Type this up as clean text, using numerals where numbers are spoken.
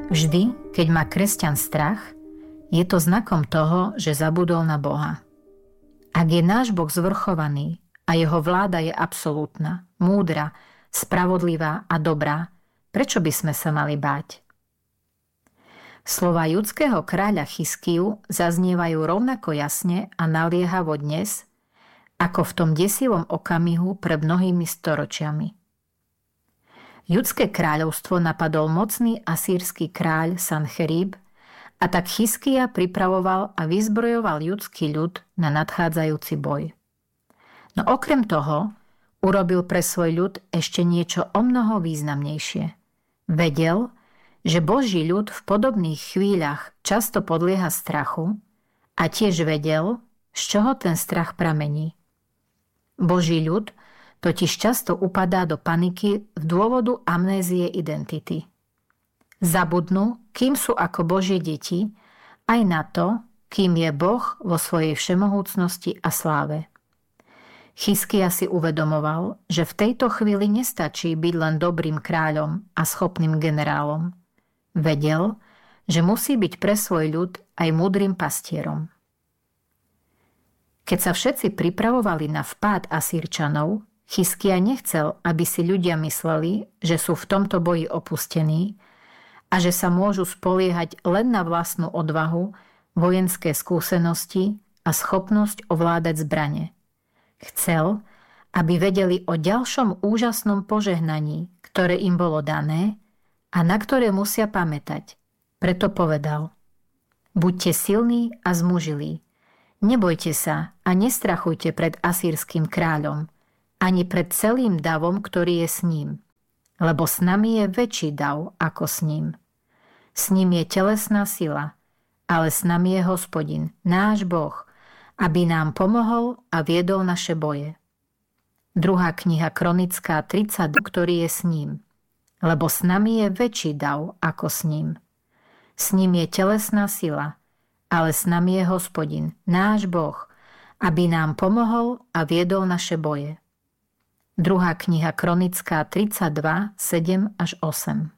Vždy, keď má kresťan strach, je to znakom toho, že zabudol na Boha. Ak je náš Boh zvrchovaný a jeho vláda je absolútna, múdra, spravodlivá a dobrá, prečo by sme sa mali báť? Slova judského kráľa Chiskiu zaznievajú rovnako jasne a naliehavo dnes, ako v tom desivom okamihu pred mnohými storočiami. Judské kráľovstvo napadol mocný asýrsky kráľ Sancherib a tak Chiskija pripravoval a vyzbrojoval judský ľud na nadchádzajúci boj. No okrem toho urobil pre svoj ľud ešte niečo omnoho významnejšie. Vedel, že Boží ľud v podobných chvíľach často podlieha strachu a tiež vedel, z čoho ten strach pramení. Boží ľud totiž často upadá do paniky v dôvodu amnézie identity. Zabudnú, kým sú ako Božie deti, aj na to, kým je Boh vo svojej všemohúcnosti a sláve. Chiskija si uvedomoval, že v tejto chvíli nestačí byť len dobrým kráľom a schopným generálom. Vedel, že musí byť pre svoj ľud aj múdrym pastierom. Keď sa všetci pripravovali na vpád Asýrčanov, Chiskija nechcel, aby si ľudia mysleli, že sú v tomto boji opustení a že sa môžu spoliehať len na vlastnú odvahu, vojenské skúsenosti a schopnosť ovládať zbrane. Chcel, aby vedeli o ďalšom úžasnom požehnaní, ktoré im bolo dané a na ktoré musia pamätať. Preto povedal: Buďte silní a zmužilí. Nebojte sa a nestrachujte pred asýrskym kráľom, ani pred celým davom, ktorý je s ním. Lebo s nami je väčší dav ako s ním. S ním je telesná sila, ale s nami je Hospodin, náš Boh, aby nám pomohol a viedol naše boje. 2. kniha Kronická 30, ktorý je s ním. Lebo s nami je väčší dav ako s ním. S ním je telesná sila, ale s nami je Hospodin, náš Boh, aby nám pomohol a viedol naše boje. 2. kniha Kronická 32, 7 až 8.